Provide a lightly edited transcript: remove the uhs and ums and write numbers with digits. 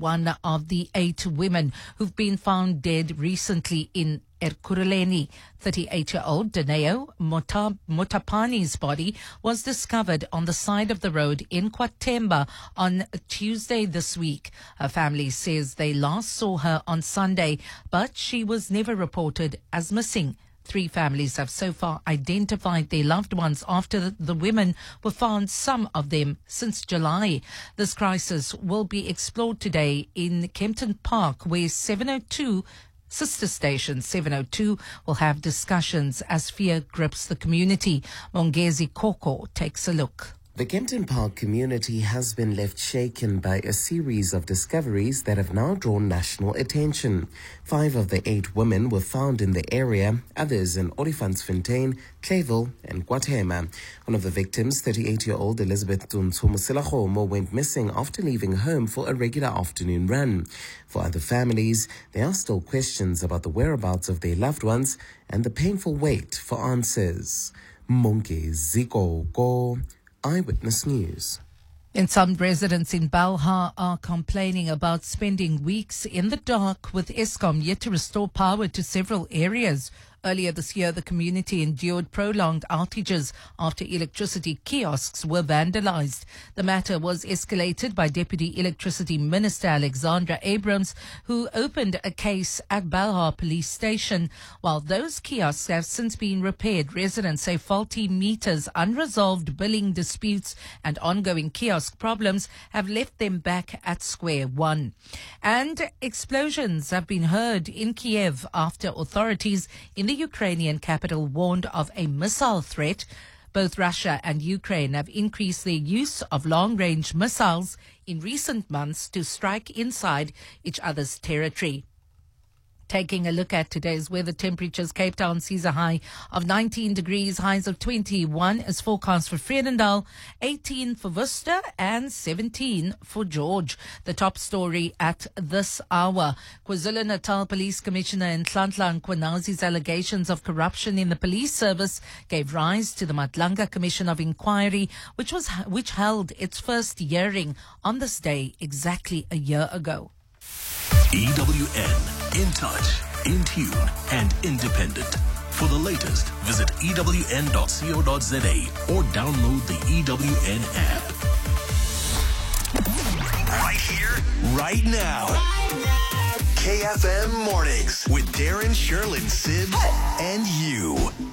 one of the 8 women who've been found dead recently in Ekurhuleni. 38-year-old Daneo Motapani's body was discovered on the side of the road in Kwatemba on Tuesday this week. Her family says they last saw her on Sunday, but she was never reported as missing. 3 families have so far identified their loved ones after the women were found, some of them since July. This crisis will be explored today in Kempton Park, where Sister Station 702 will have discussions as fear grips the community. Mongezi Koko takes a look. The Kempton Park community has been left shaken by a series of discoveries that have now drawn national attention. 5 of the 8 women were found in the area, others in Olifantsfontein, Clayville and Kwatemba. One of the victims, 38-year-old Elizabeth Tuntsumusilahomo, went missing after leaving home for a regular afternoon run. For other families, there are still questions about the whereabouts of their loved ones and the painful wait for answers. Mongezi Koko, Eyewitness News. And some residents in Belhar are complaining about spending weeks in the dark with Eskom yet to restore power to several areas. Earlier this year, the community endured prolonged outages after electricity kiosks were vandalized. The matter was escalated by Deputy Electricity Minister Alexandra Abrams, who opened a case at Belhar Police Station. While those kiosks have since been repaired, residents say faulty meters, unresolved billing disputes and ongoing kiosk problems have left them back at square one. And explosions have been heard in Kiev after authorities in the Ukrainian capital warned of a missile threat. Both Russia and Ukraine have increased their use of long-range missiles in recent months to strike inside each other's territory. Taking a look at today's weather temperatures, Cape Town sees a high of 19 degrees, highs of 21 is forecast for Vredendal, 18 for Worcester and 17 for George. The top story at this hour. KwaZulu-Natal Police Commissioner Nhlanhla Nkwanauzi's allegations of corruption in the police service gave rise to the Madlanga Commission of Inquiry, which held its first hearing on this day exactly a year ago. EWN, in touch, in tune, and independent. For the latest, visit ewn.co.za or download the EWN app. Right here, right now. KFM Mornings with Darren, Sherlyn, Sid, and you.